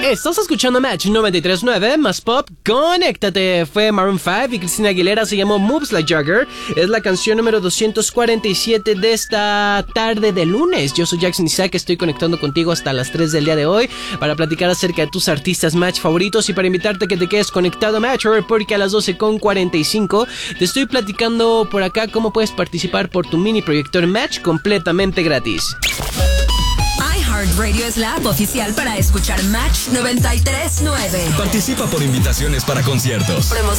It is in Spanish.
Estás escuchando Match 93.9, más pop, conéctate. Fue Maroon 5 y Cristina Aguilera, se llamó Moves Like Jagger. Es la canción número 247 de esta tarde de lunes. Yo soy Jackson Isaac, estoy conectando contigo hasta las 3 del día de hoy para platicar acerca de tus artistas Match favoritos y para invitarte a que te quedes conectado a Match, porque a las 12:45 te estoy platicando por acá cómo puedes participar por tu mini proyector Match completamente gratis. iHeartRadio es la app oficial para escuchar Match 93.9. Participa por invitaciones para conciertos, Promociones